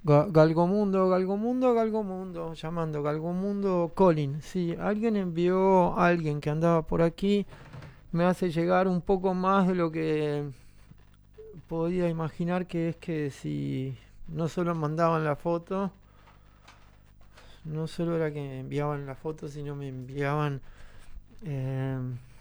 Galgomundo, Galgomundo, Galgomundo, llamando Galgomundo Colin. Sí, alguien envió a alguien que andaba por aquí, me hace llegar un poco más de lo que podía imaginar, que es que si no solo mandaban la foto, no solo era que enviaban la foto, sino me enviaban, eh,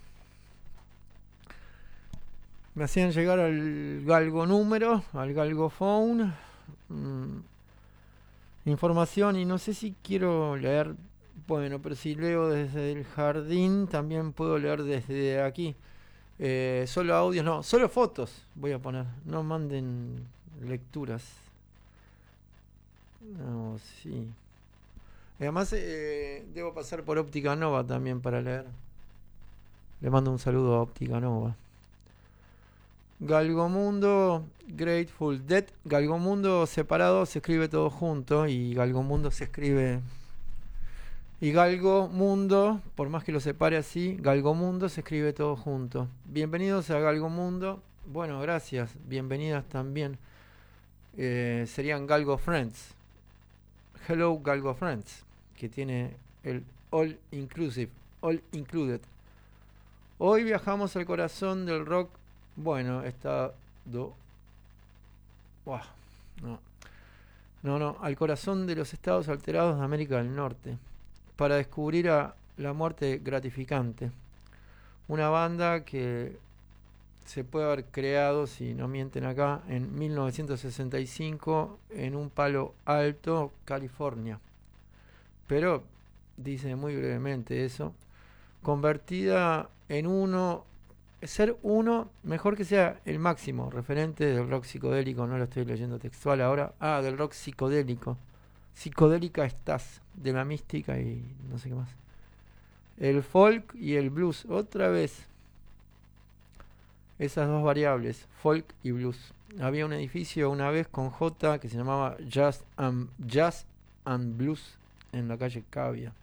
me hacían llegar al galgo número, al galgo phone, mm, información, y no sé si quiero leer. Bueno, pero si leo desde el jardín, también puedo leer desde aquí. Solo audios, no, solo fotos voy a poner. No manden lecturas. No, sí. Además, debo pasar por Óptica Nova también para leer. Le mando un saludo a Óptica Nova. Galgomundo, Grateful Dead. Galgomundo separado se escribe todo junto, y Galgomundo se escribe. Y Galgomundo, por más que lo separe así, Galgomundo se escribe todo junto. Bienvenidos a Galgomundo. Bueno, gracias. Bienvenidas también. Serían Galgo Friends. Hello Galgo Friends, que tiene el All Inclusive, All Included. Hoy viajamos al corazón del rock. Bueno, está... Wow, no, al corazón de los estados alterados de América del Norte, para descubrir a La Muerte Gratificante, una banda que se puede haber creado, si no mienten acá, en 1965 en un Palo Alto, California. Pero dice muy brevemente eso, convertida en uno, ser uno, mejor que sea el máximo referente del rock psicodélico. No lo estoy leyendo textual ahora. Del rock psicodélico. Psicodélica estás, de la mística y no sé qué más. El folk y el blues, otra vez. Esas dos variables, folk y blues. Había un edificio una vez con J que se llamaba Jazz and Blues en la calle Cavia.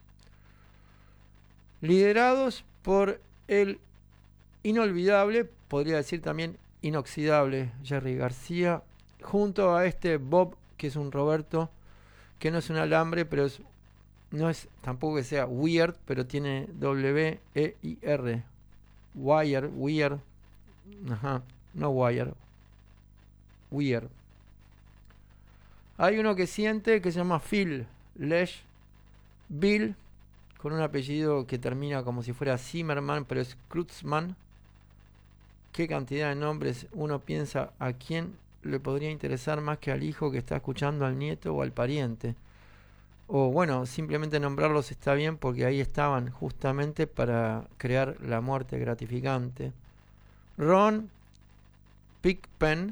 Liderados por el inolvidable, podría decir también inoxidable, Jerry García, junto a este Bob, que es un Roberto, que no es un alambre, pero no es tampoco que sea weird, pero tiene W-E-I-R. Weird. Ajá, no wire. Weird. Hay uno que siente que se llama Phil Lesh. Bill, con un apellido que termina como si fuera Zimmerman, pero es Kreutzmann. Qué cantidad de nombres. Uno piensa, ¿a quién le podría interesar más que al hijo que está escuchando, al nieto o al pariente? O bueno, simplemente nombrarlos está bien, porque ahí estaban justamente para crear La Muerte Gratificante. Ron Pickpen,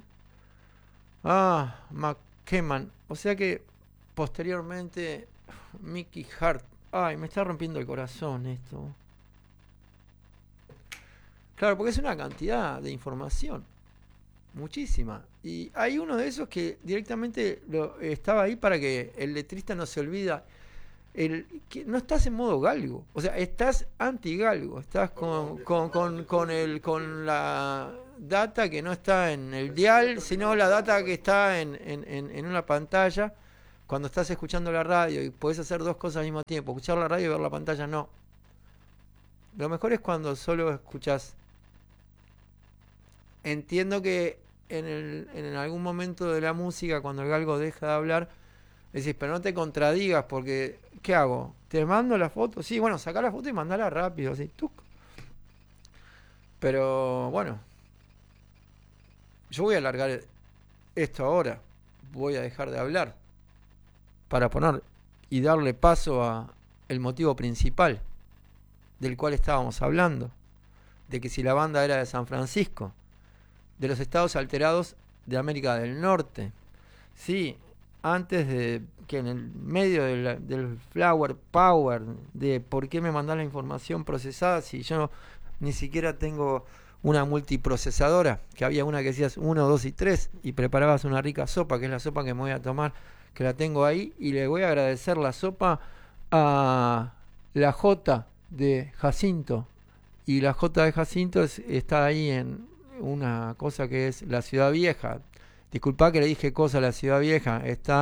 McKeman, o sea que posteriormente Mickey Hart. Ay, me está rompiendo el corazón esto. Claro, porque es una cantidad de información, muchísima. Y hay uno de esos que directamente estaba ahí para que el letrista no se olvida. Que no estás en modo galgo, o sea, estás anti-galgo, estás con la data que no está en el dial, sino la data que está en una pantalla. Cuando estás escuchando la radio y podés hacer dos cosas al mismo tiempo, escuchar la radio y ver la pantalla, no. Lo mejor es cuando solo escuchás. Entiendo que en algún momento de la música, cuando el galgo deja de hablar, decís, pero no te contradigas, porque ¿qué hago? ¿Te mando la foto? Sí, bueno, sacá la foto y mandala rápido, así, ¡tuc! Pero bueno, yo voy a alargar esto ahora. Voy a dejar de hablar para poner y darle paso a el motivo principal del cual estábamos hablando, de que si la banda era de San Francisco, de los estados alterados de América del Norte. Sí, antes de que en el medio del flower power, de por qué me mandás la información procesada si yo ni siquiera tengo una multiprocesadora, que había una que decías 1, 2 y 3 y preparabas una rica sopa, que es la sopa que me voy a tomar, que la tengo ahí, y le voy a agradecer la sopa a la J de Jacinto. Y la J de Jacinto está ahí en una cosa que es la Ciudad Vieja. Disculpa que le dije cosa a la Ciudad Vieja. Está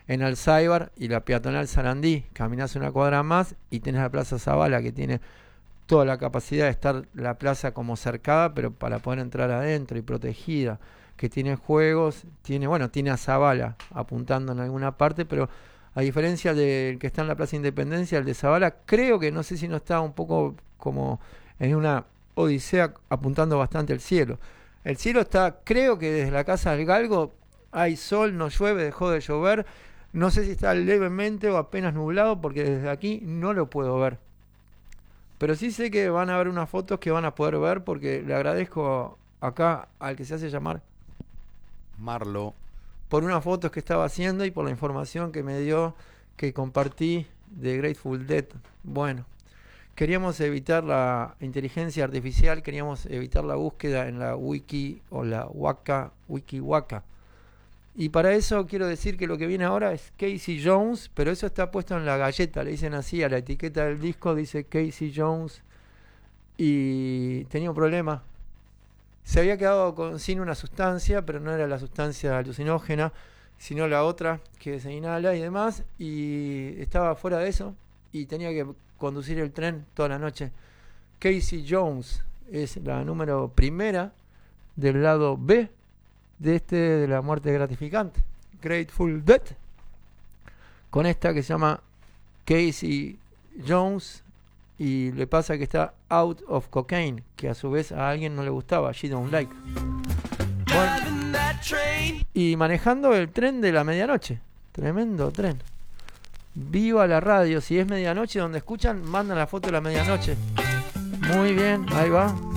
en Alzáibar y la peatonal Sarandí. Caminás una cuadra más y tenés la Plaza Zabala, que tiene toda la capacidad de estar la plaza como cercada, pero para poder entrar adentro y protegida, que tiene juegos, tiene a Zabala apuntando en alguna parte, pero a diferencia del que está en la Plaza Independencia, el de Zabala, creo que no sé si no está un poco como en una odisea apuntando bastante al cielo. El cielo está, creo que desde la Casa del Galgo hay sol, no llueve, dejó de llover. No sé si está levemente o apenas nublado, porque desde aquí no lo puedo ver. Pero sí sé que van a haber unas fotos que van a poder ver, porque le agradezco acá al que se hace llamar Marlo por unas fotos que estaba haciendo y por la información que me dio, que compartí de Grateful Dead. Bueno, queríamos evitar la inteligencia artificial, queríamos evitar la búsqueda en la wiki o la Wiki-Waka. Y para eso quiero decir que lo que viene ahora es Casey Jones, pero eso está puesto en la galleta, le dicen así, a la etiqueta del disco dice Casey Jones, y tenía un problema. Se había quedado sin una sustancia, pero no era la sustancia alucinógena, sino la otra que se inhala y demás, y estaba fuera de eso y tenía que conducir el tren toda la noche. Casey Jones es la número primera del lado B de la muerte gratificante, Grateful Dead, con esta que se llama Casey Jones, y le pasa que está out of cocaine, que a su vez a alguien no le gustaba, She Don't Like. Bueno, y manejando el tren de la medianoche, tremendo tren. Viva la radio, si es medianoche donde escuchan, mandan la foto de la medianoche. Muy bien, ahí va.